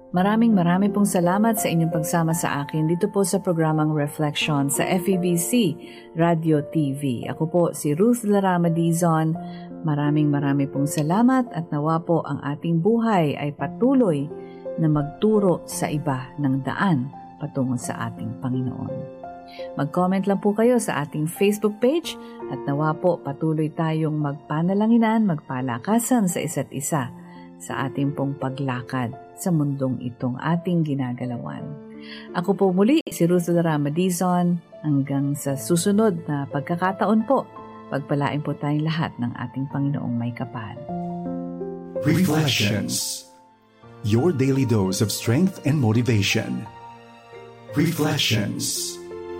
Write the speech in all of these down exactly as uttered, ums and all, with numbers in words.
Maraming maraming pong salamat sa inyong pagsama sa akin dito po sa programang Reflection sa F E B C Radio T V. Ako po si Ruth Larama Dizon. Maraming maraming pong salamat at nawa po ang ating buhay ay patuloy na magturo sa iba ng daan patungo sa ating Panginoon. Mag-comment lang po kayo sa ating Facebook page at nawa po patuloy tayong magpanalanginan, magpalakasan sa isa't isa sa ating pong paglakad sa mundong itong ating ginagalawan. Ako po muli, si Ruth Larama Dizon. Hanggang sa susunod na pagkakataon po, pagpalain po tayong lahat ng ating Panginoong may kapal. Reflections. Your daily dose of strength and motivation. Reflections.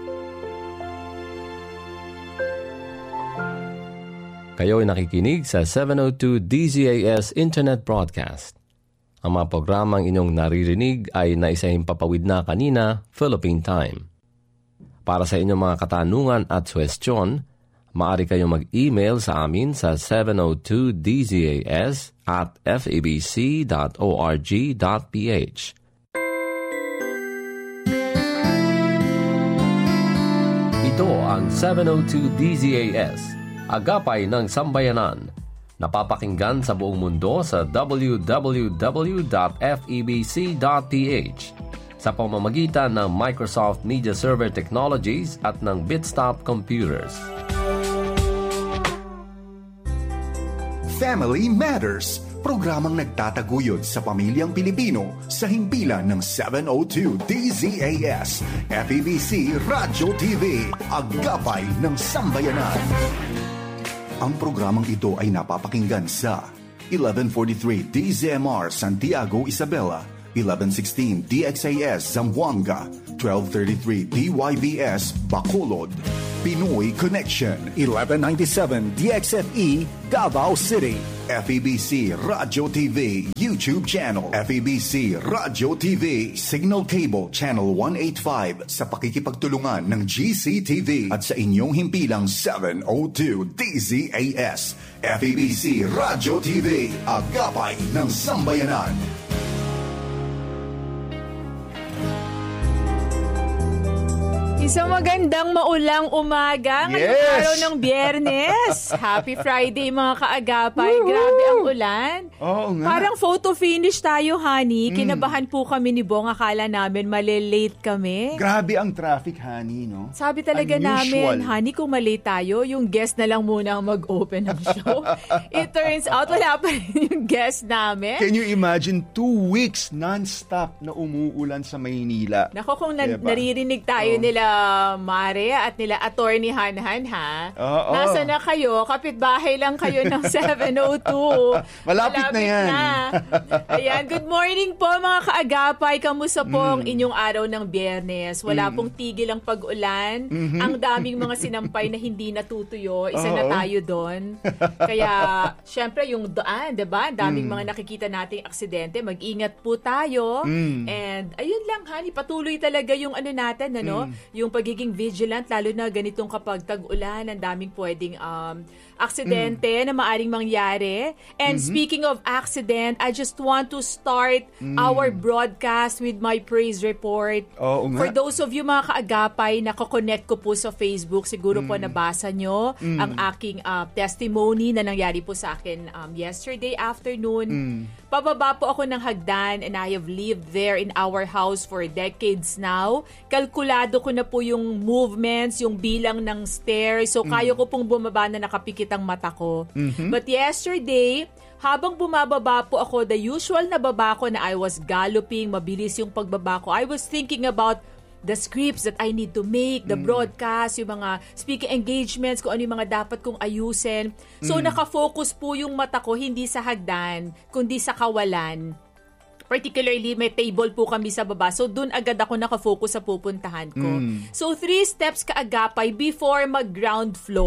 Kayo ay nakikinig sa seven oh two D Z A S Internet Broadcast. Ang mga programang inyong naririnig ay naisahimpapawid na kanina, Philippine Time. Para sa inyong mga katanungan at suwestyon, maaari kayong mag-email sa amin sa seven oh two D Z A S at f a b c dot org dot p h. Ito ang seven oh two D Z A S, Agapay ng Sambayanan. Napapakinggan sa buong mundo sa w w w dot f e b c dot p h sa pamamagitan ng Microsoft Media Server Technologies at ng Bitstop Computers. Family Matters, programang nagtataguyod sa pamilyang Pilipino sa himpilan ng seven oh two D Z A S, F E B C Radio T V, Agapay ng Sambayanan. Ang programang ito ay napapakinggan sa eleven forty-three D Z M R Santiago, Isabela, eleven sixteen D X A S Zamboanga, twelve thirty-three D Y B S Bacolod, Pinoy Connection, eleven ninety-seven D X F E Davao City, F E B C Radio T V YouTube channel, F E B C Radio T V Signal Cable Channel one eighty-five sa pakikipagtulungan ng G C T V at sa inyong himpilang seven oh two D Z A S, F E B C Radio T V, Agapay ng Sambayanan. Isang magandang maulang umaga ngayong Yes! araw ng Biyernes. Happy Friday mga kaagapay. Woo-hoo! Grabe ang ulan. Oo nga. Parang photo finish tayo, honey. Kinabahan po kami ni Bong. Akala namin malilate kami. Grabe ang traffic, honey, no? Sabi talaga Unusual. namin, honey, kung malate tayo, yung guest na lang muna ang mag-open ng show. It turns out, wala pa rin yung guest namin. Can you imagine two weeks non-stop na umuulan sa Maynila? Nako, kung na- Diba? naririnig tayo Oo. nila Mare at nila Attorney Hanhan, ha? Oo. Nasa na kayo? Kapitbahay lang kayo ng seven oh two. Malapit na yan. na. Ayan, good morning po mga kaagapay. Kamusta po ang inyong araw ng Biyernes? Wala pong tigil ang pag-ulan. Ang daming mga sinampay na hindi natutuyo. Isa na Oo. tayo doon. Kaya, syempre, yung daan, diba? Ang daming mga nakikita nating aksidente. Mag-ingat po tayo. And, ayun lang, honey, patuloy talaga yung ano natin, ano? Yung pagiging vigilant, lalo na ganitong kapag tag-ulan, ang daming pwedeng um, aksidente mm. na maaring mangyari. And mm-hmm. speaking of accident, I just want to start mm. our broadcast with my praise report. Oo nga. For those of you mga kaagapay, nakakonect ko po sa Facebook, siguro mm. po nabasa nyo mm. ang aking uh, testimony na nangyari po sa akin um, yesterday afternoon. Mm. Pababa po ako ng hagdan and I have lived there in our house for decades now. Kalkulado ko na po yung movements, yung bilang ng stairs. So, mm. kaya ko pong bumaba na nakapikit ang mata ko. Mm-hmm. But yesterday, habang bumababa po ako, the usual na baba ko na I was galloping, mabilis yung pagbaba ko, I was thinking about the scripts that I need to make, the mm. broadcast, yung mga speaking engagements, kung ano yung mga dapat kong ayusin. So, mm. nakafocus po yung mata ko, hindi sa hagdan, kundi sa kawalan. Particularly, may table po kami sa baba. So, dun agad ako nakafocus sa pupuntahan ko. Mm. So, three steps kaagapay before mag-ground floor.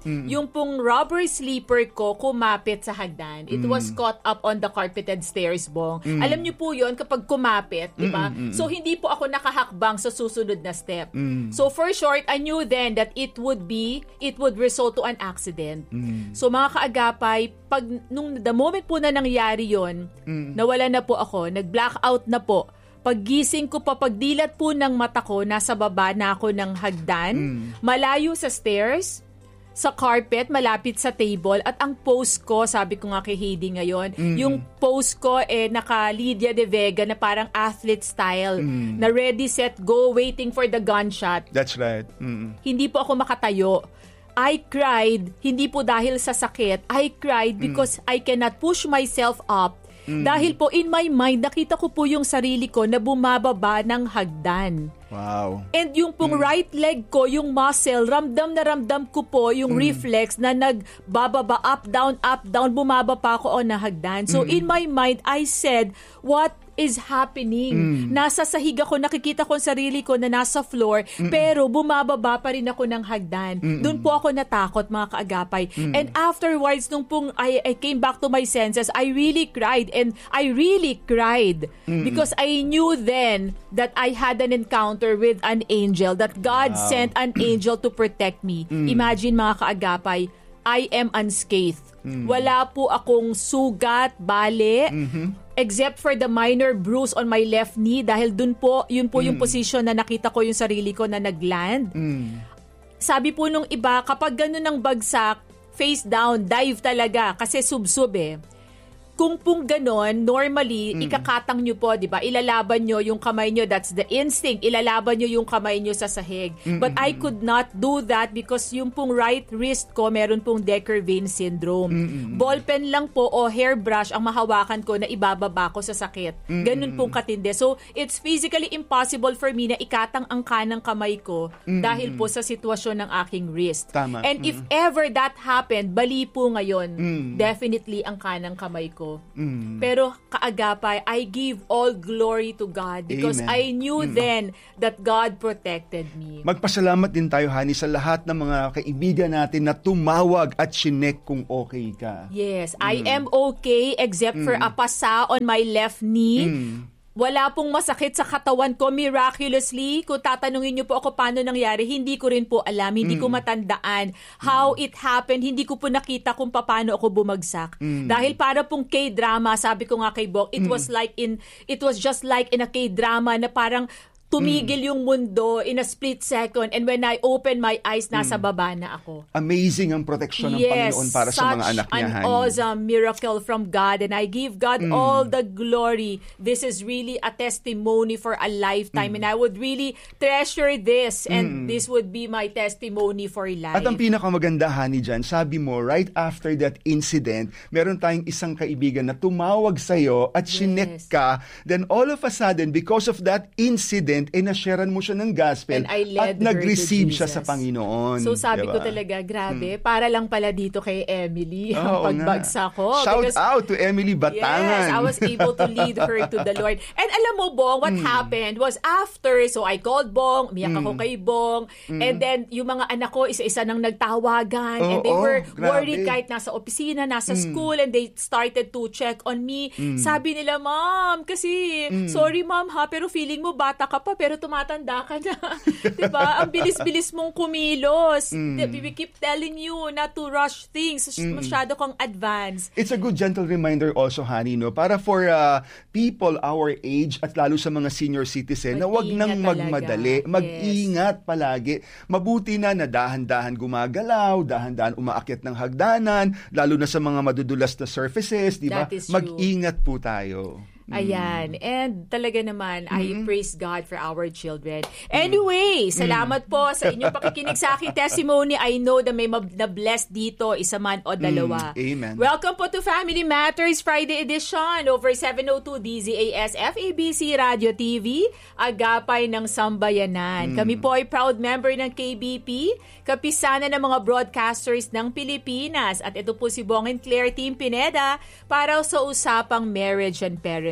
mm. yung pong rubber sleeper ko kumapit sa hagdan. It mm. was caught up on the carpeted stairs, Bong. Mm. Alam niyo po yun kapag kumapit, di ba? Mm, mm, mm. So, hindi po ako nakahakbang sa susunod na step. Mm. So, for short, I knew then that it would be, it would result to an accident. Mm. So, mga kaagapay, pag, nung the moment po na nangyari yun, mm. nawala na po ako, nag-blackout na po. Paggising ko pa, pagdilat po ng mata ko, nasa baba na ako ng hagdan, mm. malayo sa stairs, sa carpet, malapit sa table, at ang pose ko, sabi ko nga kay Heidi ngayon, mm. yung pose ko eh naka Lydia de Vega na parang athlete style, mm. na ready, set, go, waiting for the gunshot. That's right. Mm. Hindi po ako makatayo. I cried, hindi po dahil sa sakit, I cried because mm. I cannot push myself up. Mm. Dahil po in my mind, nakita ko po yung sarili ko na bumababa ng hagdan. Wow. And yung pong mm. right leg ko, yung muscle, ramdam na ramdam ko po yung mm. reflex na nagbababa, up, down, up, down, bumaba pa ako on na hagdan. So mm. in my mind, I said, what is happening? Mm. Nasa sahig ako, nakikita ko ang sarili ko na nasa floor, mm. pero bumababa pa rin ako ng hagdan. Mm. Doon po ako natakot, mga kaagapay. Mm. And afterwards, nung pong I, I came back to my senses, I really cried. And I really cried mm. because I knew then that I had an encounter with an angel, that God wow. sent an angel to protect me. Mm. Imagine, mga kaagapay, I am unscathed. Mm. Wala po akong sugat, bale, mm-hmm. except for the minor bruise on my left knee dahil dun po, yun po mm. yung position na nakita ko yung sarili ko na nagland. Mm. Sabi po nung iba, kapag ganun ang bagsak, face down, dive talaga kasi sub-sub eh. Kung pong ganon, normally, mm. ikakatang nyo po, di ba? Ilalaban nyo yung kamay nyo. That's the instinct. Ilalaban nyo yung kamay nyo sa sahig. Mm-mm. But I could not do that because yung pong right wrist ko, meron pong Decker vein syndrome. Mm-mm. Ballpen lang po o hairbrush ang mahawakan ko na ibababa ko sa sakit. Mm-mm. Ganun pong katindi. So, it's physically impossible for me na ikatang ang kanang kamay ko Mm-mm. dahil po sa sitwasyon ng aking wrist. Tama. And Mm-mm. if ever that happened, bali po ngayon, Mm-mm. definitely ang kanang kamay ko. Mm. Pero kaagapay, I give all glory to God because Amen. I knew mm. then that God protected me. Magpasalamat din tayo, Hani, sa lahat ng mga kaibigan natin na tumawag at chinek kung okay ka. Yes, mm. I am okay except mm. for a pasa on my left knee. Mm. Wala pong masakit sa katawan ko miraculously. Kung tatanungin niyo po ako paano nangyari, hindi ko rin po alam. Hindi mm. ko matandaan how mm. it happened. Hindi ko po nakita kung paano ako bumagsak. Mm. Dahil para pong K-drama, sabi ko nga kay Bok, it mm. was like in it was just like in a K-drama na parang tumigil mm. yung mundo in a split second, and when I open my eyes, nasa mm. baba na ako. Amazing ang proteksyon ng yes, Panginoon para sa mga anak niya, Hani. Yes, an awesome miracle from God, and I give God mm. all the glory. This is really a testimony for a lifetime, mm. and I would really treasure this, and mm. this would be my testimony for life. At ang pinakamaganda, Hani, dyan, sabi mo, right after that incident, meron tayong isang kaibigan na tumawag sa'yo at yes. sinek ka, then all of a sudden, because of that incident, eh nasharean mo siya ng gospel at nag-receive siya sa Panginoon. So sabi diba? ko talaga, grabe, hmm. para lang pala dito kay Emily ang oh, pagbagsak ko. Shout because, out to Emily Batangan. Yes, I was able to lead her to the Lord. And alam mo, Bong, what hmm. happened was after, so I called Bong, umiyak hmm. ako kay Bong, hmm. and then yung mga anak ko, isa-isa nang nagtawagan, oh, and they oh, were grabe. worried kahit nasa opisina, nasa hmm. school, and they started to check on me. Hmm. Sabi nila, Ma'am, kasi, hmm. sorry Ma'am ha, pero feeling mo bata ka pa, pero tumatanda ka na. Diba? Ang bilis-bilis mong kumilos. Mm. We keep telling you not to rush things. Mm. Masyado kang advance. It's a good gentle reminder also, Hani, no? Para for uh, people our age at lalo sa mga senior citizen na wag nang magmadali. Talaga. Mag-ingat yes. palagi. Mabuti na na dahan-dahan gumagalaw, dahan-dahan umaakyat ng hagdanan, lalo na sa mga madudulas na surfaces, diba? Mag-ingat po tayo. Ayan. And talaga naman, mm-hmm. I praise God for our children. Anyway, mm-hmm. salamat po sa inyong pakikinig sa aking testimony. I know na may na-bless dito, isa man o dalawa. Mm, amen. Welcome po to Family Matters Friday edition over seven oh two D Z A S F A B C Radio T V, Agapay ng Sambayanan. Mm. Kami po ay proud member ng K B P, kapisanan ng mga broadcasters ng Pilipinas. At ito po si Bong and Claire Team Pineda para sa usapang marriage and parenting.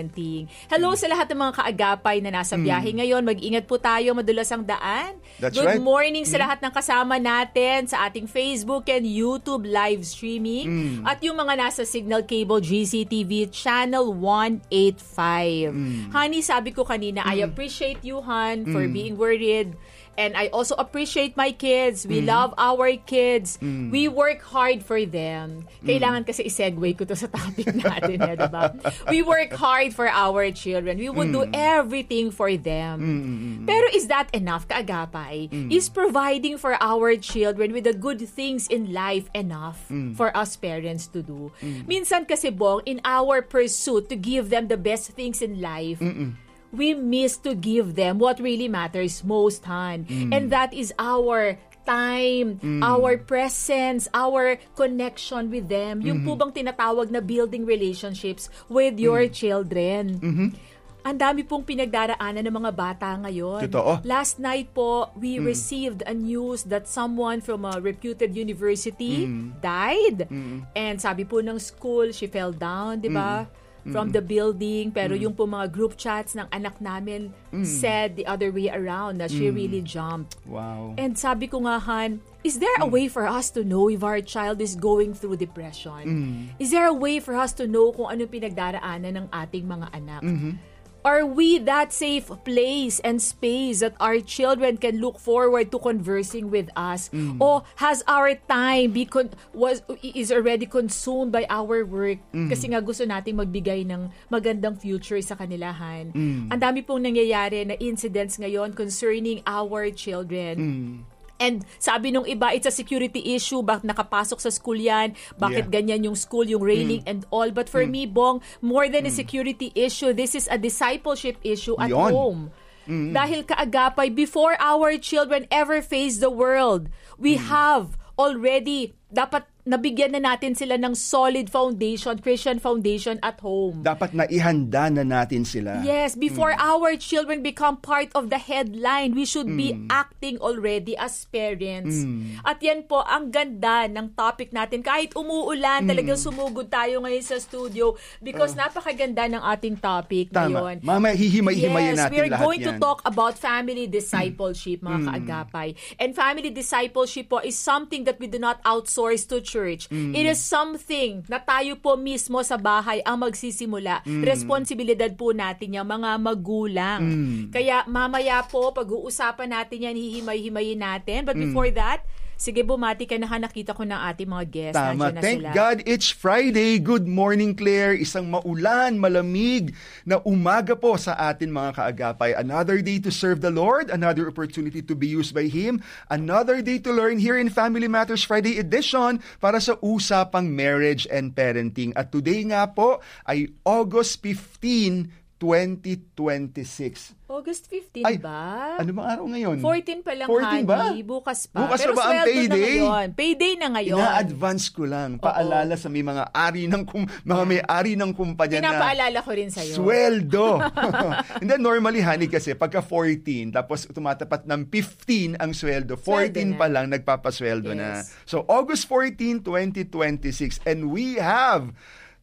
parenting. Hello sa lahat ng mga kaagapay na nasa biyahe ngayon. Mag-ingat po tayo, madulas ang daan. That's Good right. morning sa lahat ng kasama natin sa ating Facebook and YouTube live streaming. At yung mga nasa Signal Cable G C T V Channel one eighty-five. Honey, sabi ko kanina, I appreciate you, Han, for being worried. And I also appreciate my kids. We mm. love our kids. Mm. We work hard for them. Kailangan kasi i-segue ko to sa topic natin, eh, diba? We work hard for our children. We would mm. do everything for them. Mm. Pero is that enough, kaagapay? Mm. Is providing for our children with the good things in life enough mm. for us parents to do? Mm. Minsan kasi, Bong, in our pursuit to give them the best things in life, Mm-mm. we miss to give them what really matters most, Han. Mm. And that is our time, mm. our presence, our connection with them. Mm-hmm. Yung po bang tinatawag na building relationships with your mm. children. Mm-hmm. Ang dami pong pinagdaraanan ng mga bata ngayon. Totoo. Last night po, we mm. received a news that someone from a reputed university mm. died. Mm. And sabi po ng school, she fell down, di ba? Mm. From mm. the building, pero mm. yung po mga group chats ng anak namin mm. said the other way around na she mm. really jumped. Wow. And sabi ko nga, Han, is there a way for us to know if our child is going through depression? Mm. Is there a way for us to know kung ano pinagdaraanan ng ating mga anak? Mm-hmm. Are we that safe place and space that our children can look forward to conversing with us? Mm. Or has our time be con- was is already consumed by our work? Mm. Kasi nga gusto nating magbigay ng magandang future sa kanilahan. Mm. Ang dami pong nangyayari na incidents ngayon concerning our children. Mm. And sabi nung iba, it's a security issue. Bakit nakapasok sa school yan? Bakit yeah. ganyan yung school, yung railing mm. and all? But for mm. me, Bong, more than mm. a security issue, this is a discipleship issue at Yon. home. Mm. Dahil kaagapay, before our children ever face the world, we mm. have already, dapat nabigyan na natin sila ng solid foundation, Christian foundation at home. Dapat na ihanda na natin sila. Yes, before mm. our children become part of the headline, we should mm. be acting already as parents. Mm. At yan po, ang ganda ng topic natin. Kahit umuulan, mm. talagang sumugod tayo ngayon sa studio because uh. napakaganda ng ating topic Tama. ngayon. Mama, hihimay-himayin yes, natin lahat yan. Yes, we're going to talk about family discipleship, mga mm. kaagapay. And family discipleship po is something that we do not outsource to church. Mm. It is something na tayo po mismo sa bahay ang magsisimula. Mm. Responsibilidad po natin yung mga magulang. Mm. Kaya mamaya po, pag-uusapan natin yan, hihimay-himayin natin. But mm. before that, sige, bumati ka na, nakita ko ng ating mga guests. Tama. Na Thank sila. God it's Friday. Good morning, Claire. Isang maulan, malamig na umaga po sa atin mga kaagapay. Another day to serve the Lord. Another opportunity to be used by Him. Another day to learn here in Family Matters Friday edition para sa usapang marriage and parenting. At today nga po ay August fifteenth, twenty twenty-six. August fifteenth Ay, ba? Ano bang araw ngayon? fourteen pa lang, fourteen ba? honey. Bukas pa. Bukas Pero pa ba ang sweldo payday? na ngayon. Payday na ngayon. Ina-advance ko lang. Paalala Oo. sa may mga ari ng kum- mga may-ari ng kumpanya na pinapaalala ko rin sa'yo. Sweldo. And then normally, honey, kasi pagka fourteen, tapos tumatapat ng fifteen ang sweldo, fourteen pa lang nagpapasweldo yes. na. So August fourteenth, twenty twenty-six, and we have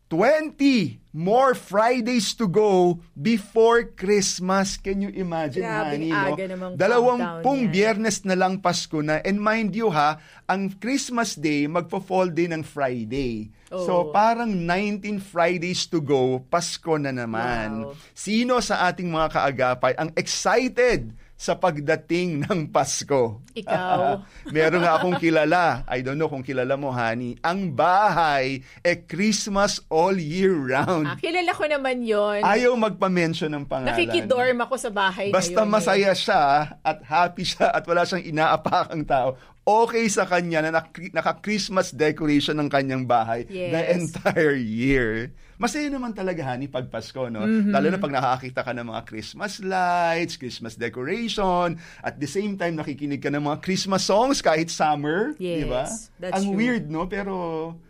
twenty more Fridays to go before Christmas. Can you imagine, Grabing honey? aga No? namang Dalawampung countdown yan. biyernes na lang Pasko na. And mind you ha, ang Christmas Day magpo-fall din ng Friday. Oh. So parang nineteen Fridays to go, Pasko na naman. Wow. Sino sa ating mga kaagapay ang excited sa pagdating ng Pasko? Ikaw. Meron nga akong kilala. I don't know kung kilala mo, honey. Ang bahay, eh Christmas all year round. Ah, kilala ko naman yon. Ayaw magpa-mention ng pangalan. Nakikidorm ako sa bahay Basta ngayon. masaya siya at happy siya at wala siyang inaapakang tao, okay sa kanya na naka-Christmas decoration ng kanyang bahay yes. the entire year. Masaya naman talaga, honey, pag Pasko, no? Mm-hmm. Lalo na pag nakakita ka ng mga Christmas lights, Christmas decoration, at the same time nakikinig ka ng mga Christmas songs kahit summer, yes, di ba? That's Ang true. weird, no? Pero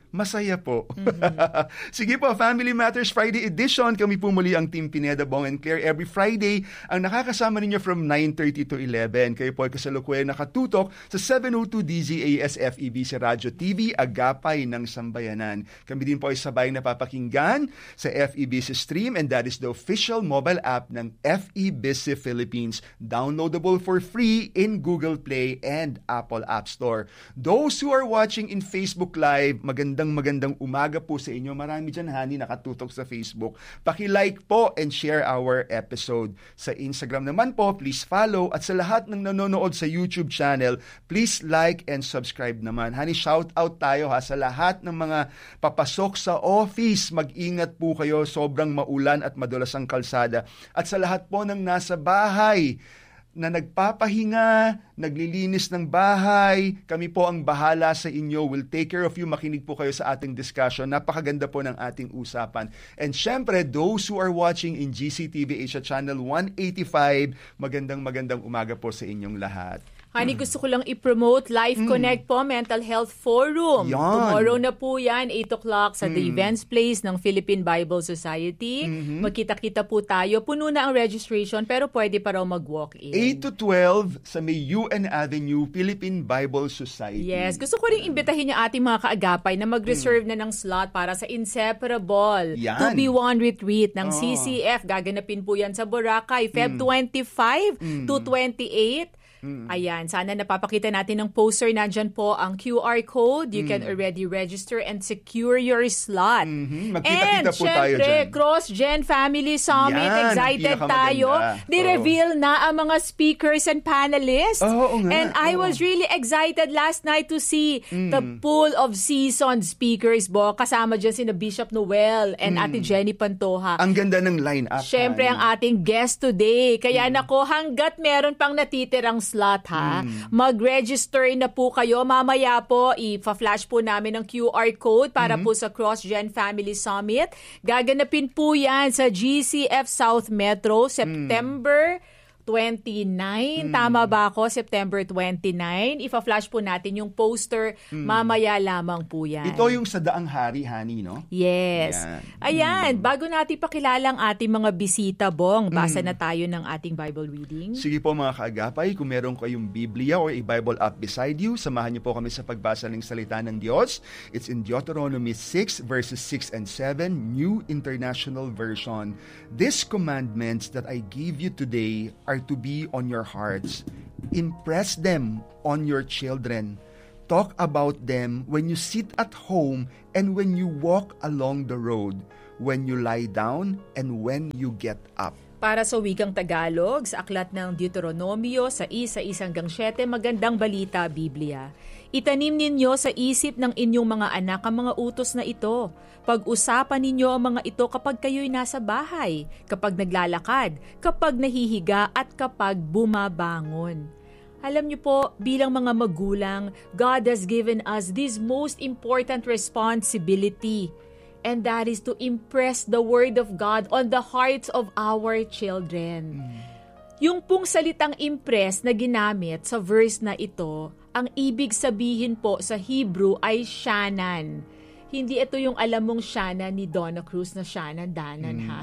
masaya po. Mm-hmm. Sige po, Family Matters Friday edition. Kami po muli ang Team Pineda, Bong and Claire. Every Friday, ang nakakasama ninyo from nine thirty to eleven. Kayo po ay kasalukuyan nakatutok sa seven oh two D Z A S F E B C Radyo T V, Agapay ng Sambayanan. Kami din po ay sabay napapakinggan sa F E B C Stream, and that is the official mobile app ng F E B C Philippines. Downloadable for free in Google Play and Apple App Store. Those who are watching in Facebook Live, magandang magandang umaga po sa inyo. Marami dyan, Hani, nakatutok sa Facebook. Paki-like po and share our episode. Sa Instagram naman po, please follow. At sa lahat ng nanonood sa YouTube channel, please like and subscribe naman. Hani, shout out tayo ha sa lahat ng mga papasok sa office. Mag-ingat po kayo. Sobrang maulan at madulas ang kalsada. At sa lahat po ng nasa bahay na nagpapahinga, naglilinis ng bahay, kami po ang bahala sa inyo. We'll take care of you. Makinig po kayo sa ating discussion. Napakaganda po ng ating usapan. And syempre, those who are watching in G C T V Asia Channel one eighty-five, magandang magandang umaga po sa inyong lahat. Honey, gusto ko lang i-promote Life mm. Connect po, Mental Health Forum. Yan. Tomorrow na po yan, eight o'clock sa mm. The Events Place ng Philippine Bible Society. Mm-hmm. Magkita-kita po tayo. Puno na ang registration, pero pwede pa raw mag-walk-in. eight to twelve sa may U N Avenue, Philippine Bible Society. Yes. Gusto ko rin imbitahin yung ating mga kaagapay na mag-reserve mm. na ng slot para sa Inseparable Yan. to be one retreat ng oh. C C F. Gaganapin po yan sa Boracay, February mm. twenty-five mm. to twenty-eight. Mm. Ayan, sana napapakita natin ng poster. Nandyan po ang Q R code. You mm. can already register and secure your slot. Mm-hmm. Magkita-kita and po tayo syempre, dyan. Cross-Gen Family Summit. Yan, excited tayo. Di-reveal oh. na ang mga speakers and panelists. Oh, oh, and I oh. was really excited last night to see mm. the pool of seasoned speakers, Bo. Kasama dyan sina Bishop Noel and mm. Ate Jenny Pantoja. Ang ganda ng line-up. Syempre, ang ating guest today. Kaya mm. nako, hanggat meron pang natitirang slot ha. Mm. Mag-register na po kayo. Mamaya po, i-flash po namin ang Q R code para mm-hmm. po sa Cross-Gen Family Summit. Gaganapin po yan sa G C F South Metro, September mm. twenty-nine. Mm. Tama ba ako? September twenty-nine. Ifa-flash po natin yung poster. Mm. Mamaya lamang po yan. Ito yung sa Daang Hari, Hani, no? Yes. Yan. Ayan. Mm. Bago natin pakilala ang ating mga bisita, Bong, basa mm. na tayo ng ating Bible reading. Sige po mga kaagapay, kung meron kayong Biblia or a Bible app beside you, samahan niyo po kami sa pagbasa ng salita ng Diyos. It's in Deuteronomy six, verses six and seven, New International Version. These commandments that I give you today are to be on your hearts. Impress them on your children. Talk about them when you sit at home and when you walk along the road, when you lie down and when you get up. Para sa wikang Tagalog, sa aklat ng Deuteronomio sa isa hanggang siyete, magandang balita, Biblia. Itanim ninyo sa isip ng inyong mga anak ang mga utos na ito. Pag-usapan ninyo ang mga ito kapag kayo'y nasa bahay, kapag naglalakad, kapag nahihiga at kapag bumabangon. Alam niyo po, bilang mga magulang, God has given us this most important responsibility. And that is to impress the Word of God on the hearts of our children. Mm. Yung pong salitang impress na ginamit sa verse na ito, ang ibig sabihin po sa Hebrew ay shanan. Hindi ito yung alam mong shanan ni Donna Cruz na shanan danan mm. ha.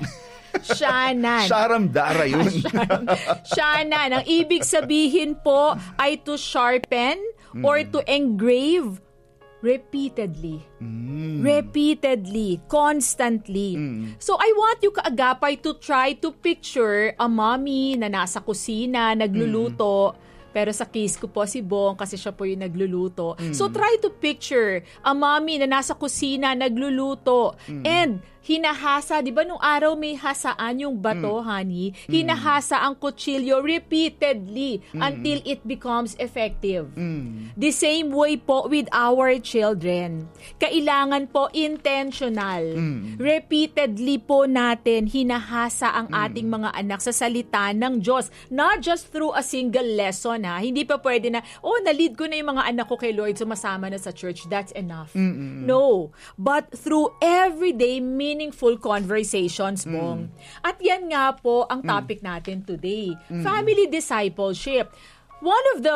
Shanan. Sharam dara yun. Shanan. Ang ibig sabihin po ay to sharpen mm. or to engrave repeatedly. Mm. Repeatedly. Constantly. Mm. So, I want you kaagapay to try to picture a mommy na nasa kusina, nagluluto. Mm. Pero sa case ko po si Bong kasi siya po yung nagluluto. Mm. So, try to picture a mommy na nasa kusina, nagluluto. Mm. And hinahasa, di ba nung araw may hasaan yung bato, mm. honey? Hinahasa ang kutsilyo repeatedly mm. until it becomes effective. Mm. The same way po with our children. Kailangan po intentional. Mm. Repeatedly po natin hinahasa ang mm. ating mga anak sa salita ng Diyos. Not just through a single lesson, ha? Hindi pa pwede na, oh, nalid ko na yung mga anak ko kay Lord, sumasama na sa church. That's enough. Mm-mm. No. But through everyday meaningful meaningful conversations, Bong. Mm. At yan nga po ang topic mm. natin today. Mm. Family discipleship. One of the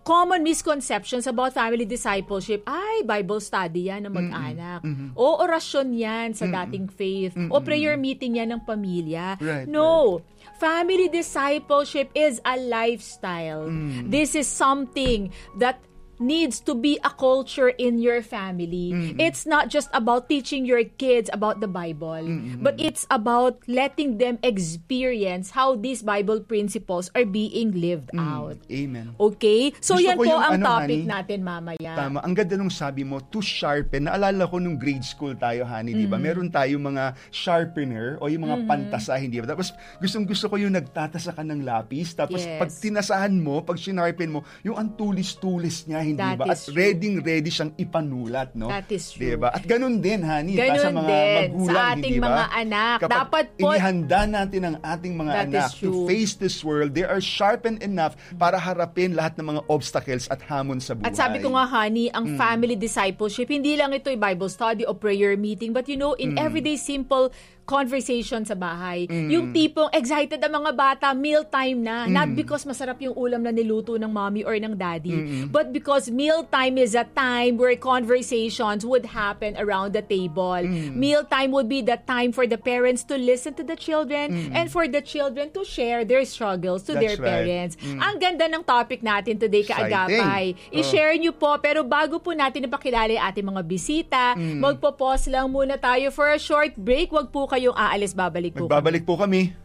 common misconceptions about family discipleship, ay, Bible study yan ng mag-anak. Mm-mm. O orasyon yan sa dating faith. Mm-mm. O prayer meeting yan ng pamilya. Right, no. Right. Family discipleship is a lifestyle. Mm. This is something that needs to be a culture in your family. Mm-mm. It's not just about teaching your kids about the Bible, Mm-mm. but it's about letting them experience how these Bible principles are being lived Mm. out. Amen. Okay? So Gusto yan ko po yung ang ano, topic honey, natin mamaya. Tama. Ang ganda nung sabi mo, to sharpen. Naalala ko nung grade school tayo, honey, di ba? Meron tayo mga sharpener o yung mga pantasahin, di ba? Tapos gustong gusto ko yung nagtatasa ka ng lapis. Tapos Yes. pag tinasahan mo, pag shinarpen mo, yung ang tulis-tulis niya, hindi That ba? At is true. ready-ready siyang ipanulat, no? That is true. Di ba? At ganun din, honey, Ganun sa mga din, magulang, sa ating hindi ba? mga anak. Kapag Dapat po- inihanda natin ang ating mga That anak is to true. face this world, they are sharpened enough para harapin lahat ng mga obstacles at hamon sa buhay. At sabi ko nga, honey, Mm. ang family discipleship, hindi lang ito ay Bible study o prayer meeting, but you know, in Mm. everyday simple conversation sa bahay. Yung tipong excited ang mga bata, mealtime na. Not because masarap yung ulam na niluto ng mommy or ng daddy, but because mealtime is a time where conversations would happen around the table. Mealtime would be the time for the parents to listen to the children and for the children to share their struggles to their That's right. parents. Ang ganda ng topic natin today, Kaagapay. Exciting. I-share nyo po, pero bago po natin ipakilala yung ating mga bisita, magpo-pause lang muna tayo for a short break. Wag po kayong aalis, babalik po kami. Magbabalik po kami.